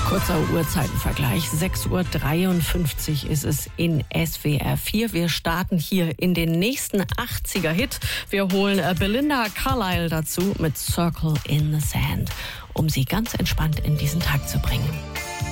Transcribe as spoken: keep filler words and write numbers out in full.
Kurzer Uhrzeitenvergleich. sechs Uhr dreiundfünfzig ist es in S W R vier. Wir starten hier in den nächsten achtziger-Hit. Wir holen Belinda Carlisle dazu mit Circle in the Sand, um Sie ganz entspannt in diesen Tag zu bringen.